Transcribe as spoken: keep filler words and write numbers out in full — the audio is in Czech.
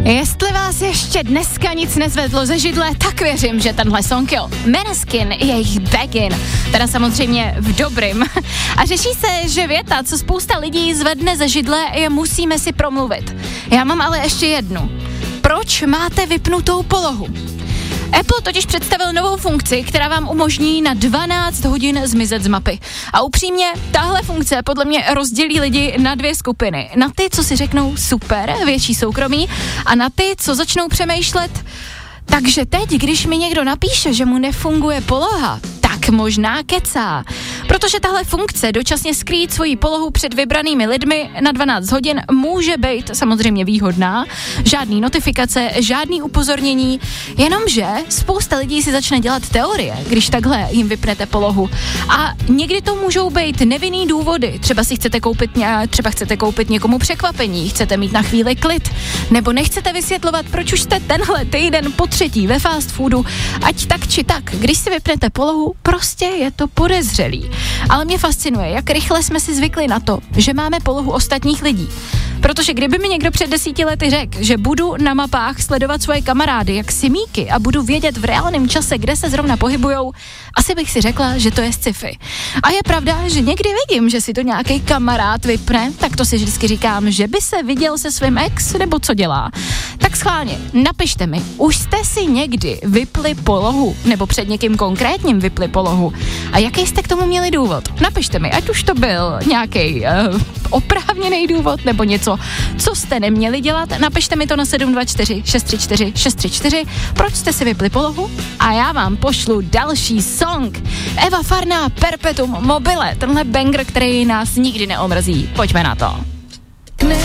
Jestli vás ještě dneska nic nezvedlo ze židle, tak věřím, že tenhle song jo. Maneskin je jejich Begin, teda samozřejmě v dobrým. A řeší se, že věta, co spousta lidí zvedne ze židle, je musíme si promluvit. Já mám ale ještě jednu. Proč máte vypnutou polohu? Apple totiž představil novou funkci, která vám umožní na dvanáct hodin zmizet z mapy. A upřímně, tahle funkce podle mě rozdělí lidi na dvě skupiny. Na ty, co si řeknou super, větší soukromí, a na ty, co začnou přemýšlet, takže teď, když mi někdo napíše, že mu nefunguje poloha, tak možná kecá. Protože tahle funkce dočasně skrýt svoji polohu před vybranými lidmi na dvanáct hodin může být samozřejmě výhodná. Žádný notifikace, žádný upozornění, jenomže spousta lidí si začne dělat teorie, když takhle jim vypnete polohu. A někdy to můžou být nevinný důvody. Třeba si chcete koupit, třeba chcete koupit někomu překvapení, chcete mít na chvíli klid, nebo nechcete vysvětlovat, proč už jste tenhle týden po třetí ve fast foodu, ať tak či tak. Když si vypnete polohu, prostě je to podezřelý. Ale mě fascinuje, jak rychle jsme si zvykli na to, že máme polohu ostatních lidí. Protože kdyby mi někdo před desíti lety řekl, že budu na mapách sledovat svoje kamarády jak simíky a budu vědět v reálném čase, kde se zrovna pohybujou, asi bych si řekla, že to je sci-fi. A je pravda, že někdy vidím, že si to nějaký kamarád vypne, tak to si vždycky říkám, že by se viděl se svým ex, nebo co dělá. Tak schválně, napište mi, už jste si někdy vypli polohu, nebo před někým konkrétním vypli polohu? A jaký jste k tomu měli důvod? Napište mi, ať už to byl nějaký uh, oprávněný důvod, nebo něco, co jste neměli dělat, napište mi to na sedm dva čtyři šest tři čtyři šest tři čtyři, proč jste si vypli polohu, a já vám pošlu další song. Eva Farná, Perpetuum mobile, tenhle banger, který nás nikdy neomrzí. Pojďme na to.